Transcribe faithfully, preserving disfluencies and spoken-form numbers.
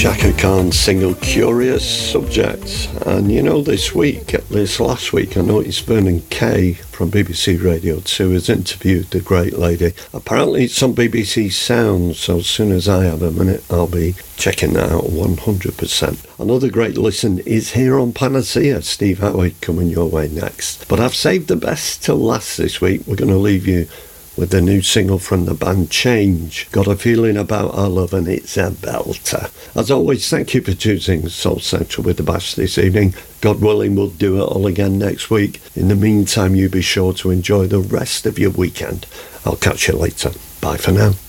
Chaka Khan's single Curious Subject. And you know, this week, at least last week, I noticed Vernon Kay from B B C Radio two has interviewed the great lady. Apparently it's on B B C Sound, so as soon as I have a minute I'll be checking that out one hundred percent. Another great listen is here on Panacea. Steve Howard coming your way next. But I've saved the best till last this week. We're going to leave you with the new single from the band Change. Got a Feeling About Our Love, and it's a belter. As always, thank you for choosing Soul Central with the Bash this evening. God willing, we'll do it all again next week. In the meantime, you be sure to enjoy the rest of your weekend. I'll catch you later. Bye for now.